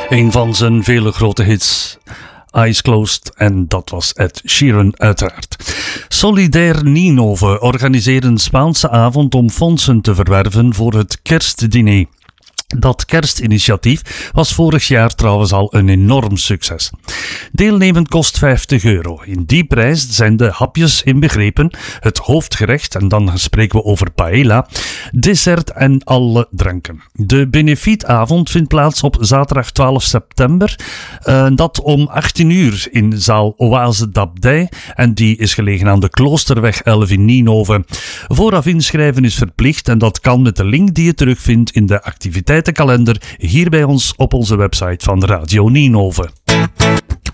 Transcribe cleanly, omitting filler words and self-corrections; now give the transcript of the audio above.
Een van zijn vele grote hits, Eyes Closed, en dat was Ed Sheeran uiteraard. Solidair Ninove organiseert een Spaanse avond om fondsen te verwerven voor het kerstdiner. Dat kerstinitiatief was vorig jaar trouwens al een enorm succes. Deelnemen kost €50. In die prijs zijn de hapjes inbegrepen, het hoofdgerecht, en dan spreken we over paella, dessert en alle dranken. De benefietavond vindt plaats op zaterdag 12 september, dat om 18 uur in zaal Oase d'Abdij, en die is gelegen aan de Kloosterweg 11 in Ninove. Vooraf inschrijven is verplicht en dat kan met de link die je terugvindt in de activiteitenkalender hier bij ons op onze website van Radio Ninove.